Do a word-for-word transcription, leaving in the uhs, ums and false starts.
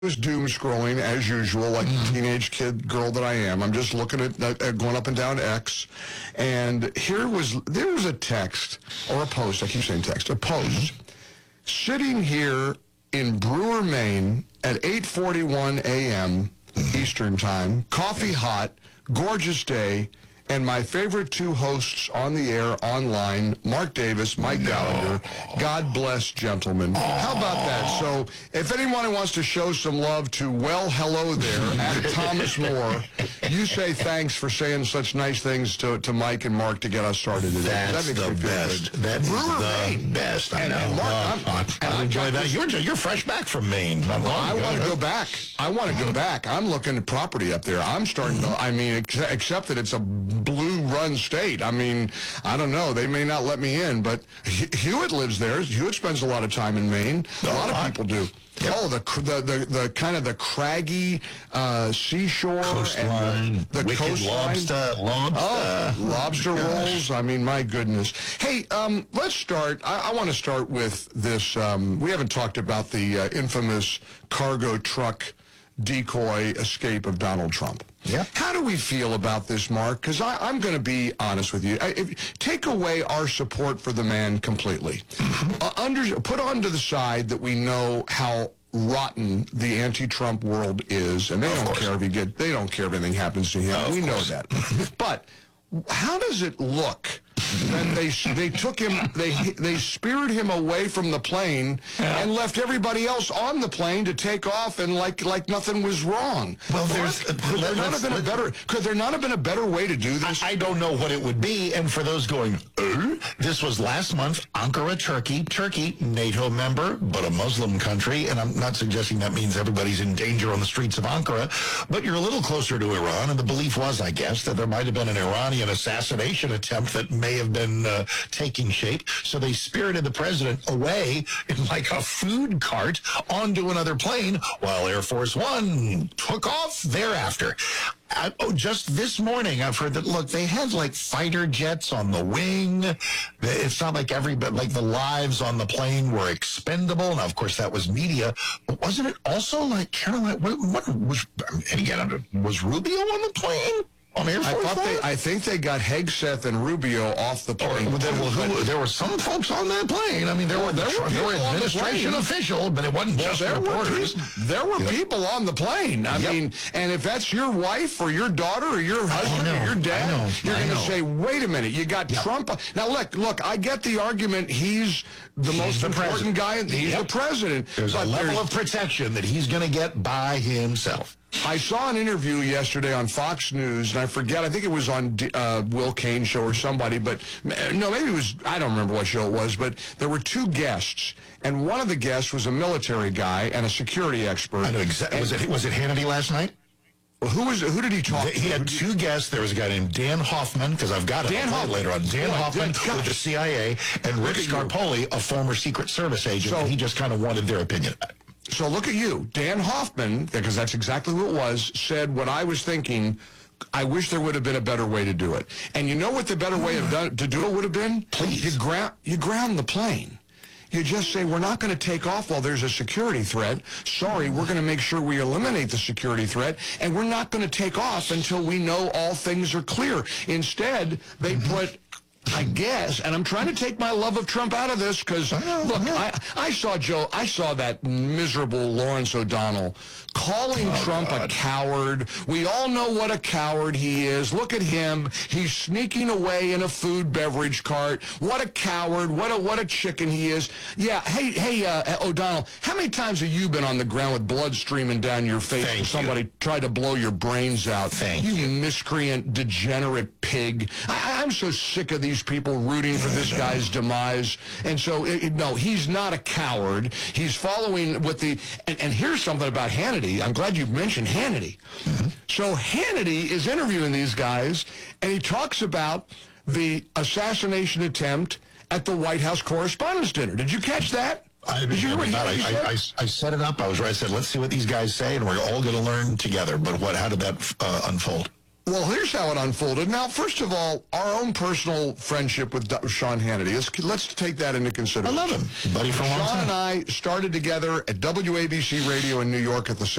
was doom scrolling as usual, like the teenage kid girl that I am. I'm just looking at, at going up and down X, and here was there was a text or a post. I keep saying text, a post. Sitting here in Brewer, Maine, at eight forty-one a.m. Eastern Time, coffee hot, gorgeous day, and my favorite two hosts on the air online, Mark Davis, Mike Gallagher. God bless, gentlemen. How about that? So if anyone wants to show some love to Well Hello There at Thomas Moore, you say thanks for saying such nice things to, to Mike and Mark to get us started today. That's that the best. Good. That is Brewer, the Maine. best. I and, know. And Mark, uh, I'm, I, I enjoy that. You're, you're fresh back from Maine. Well, I want to go back. I want to go back. I'm looking at property up there. I'm starting to, I mean, ex except that it's a blue run state. I mean, I don't know. They may not let me in, but Hewitt lives there. Hewitt spends a lot of time in Maine. A lot of people do. Yep. Oh, the, the the the kind of the craggy uh, seashore coastline, and the, the wicked coastline. lobster, lobster, oh, lobster rolls. I mean, my goodness. Hey, um, let's start. I, I want to start with this. Um, we haven't talked about the uh, infamous cargo truck decoy escape of Donald Trump. Yeah. How do we feel about this, Mark? Because I'm going to be honest with you. I, if, take away our support for the man completely. uh, under, put onto the side that we know how rotten the anti-Trump world is, and they Of don't course. care if he get. They don't care if anything happens to him. Of we course. know that. But how does it look? Then they they took him, they they speared him away from the plane Yeah. and left everybody else on the plane to take off and like like nothing was wrong. Well, there's- Mark, could there let- not have been a let's- better could there not have been a better way to do this? I don't know what it would be, and for those going, uh, this was last month, Ankara, Turkey. Turkey, NATO member, but a Muslim country, and I'm not suggesting that means everybody's in danger on the streets of Ankara, but you're a little closer to Iran, and the belief was, I guess, that there might have been an Iranian assassination attempt that may have been uh, taking shape, so they spirited the president away in like a food cart onto another plane, while Air Force One took off thereafter. I, oh, just this morning, I've heard that, look, they had like fighter jets on the wing. It's not like every, but like the lives on the plane were expendable. Now, of course, that was media. But wasn't it also like Caroline, what, what was, and again, was Rubio on the plane? On Air I Force thought One? they I think they got Hegseth and Rubio off the Or, plane. well, there, well, who, there were some folks on that plane. I mean, there were there were, there were people on the administration plane. officials, but it wasn't Well, just there were, reporters. people, there were Yep. people on the plane. I Yep. mean, and if that's your wife or your daughter or your husband know, or your dad, I know, you're I going to know. say, wait a minute, you got Yep. Trump. Now, look, look, I get the argument he's the He's most the important president. guy, and he's Yep. the president. There's but a level there's- of protection that he's going to get by himself. I saw an interview yesterday on Fox News, and I forget, I think it was on uh, Will Cain show or somebody, but no, maybe it was, I don't remember what show it was, but there were two guests, and one of the guests was a military guy and a security expert. I know exactly. Was it was it Hannity last night? Well, who was who did he talk to? He had two guests. There was a guy named Dan Hoffman, because I've got it Dan Hoffman. later on. Dan Boy, Hoffman Dan- with the C I A, and Rick at you. Scarpoli, a former Secret Service agent. So- and he just kind of wanted their opinion. So look at you. Dan Hoffman, because that's exactly who it was, said what I was thinking. I wish there would have been a better way to do it. And you know what the better way of done, to do it would have been? Please. You ground, you ground the plane. You just say, we're not going to take off while there's a security threat. Sorry, we're going to make sure we eliminate the security threat, and we're not going to take off until we know all things are clear. Instead, they put... I guess, and I'm trying to take my love of Trump out of this because, look, I, I saw Joe, I saw that miserable Lawrence O'Donnell calling Oh, Trump God. a coward. We all know what a coward he is. Look at him. He's sneaking away in a food beverage cart. What a coward. What a what a chicken he is. Yeah, hey, hey, uh, O'Donnell, how many times have you been on the ground with blood streaming down your face Thank when somebody tried to blow your brains out? Thank you. you. miscreant, degenerate pig. I, I'm so sick of these people rooting for this guy's demise. And so, it, it- no, he's not a coward. He's following with the, and, and here's something about Hannity. I'm glad you mentioned Hannity. So Hannity is interviewing these guys, and he talks about the assassination attempt at the White House Correspondents' Dinner. Did you catch that? I, Did you I, hear what he- I, he said? I, I, I set it up. I was right. I said, let's see what these guys say, and we're all going to learn together. But what? How did that uh, unfold? Well, here's how it unfolded. Now, first of all, our own personal friendship with Do- Sean Hannity. Let's, let's take that into I consideration. love him. Buddy for a long Sean time. and I started together at W A B C Radio in New York at the